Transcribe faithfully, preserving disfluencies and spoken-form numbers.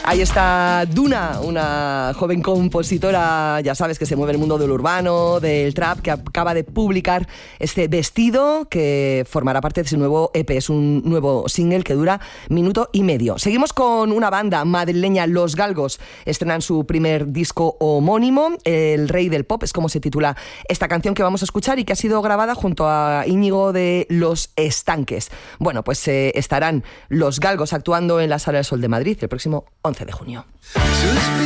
Ahí está Duna, una joven compositora, ya sabes, que se mueve en el mundo del urbano, del trap, que acaba de publicar este Vestido, que formará parte de su nuevo E P. Es un nuevo single que dura minuto y medio. Seguimos con una banda madrileña, Los Galgos. Estrenan su primer disco homónimo, El Rey del Pop, es como se titula esta canción que vamos a escuchar y que ha sido grabada junto a Íñigo de Los Estanques. Bueno, pues eh, estarán Los Galgos actuando en la Sala del Sol de Madrid el próximo once de junio.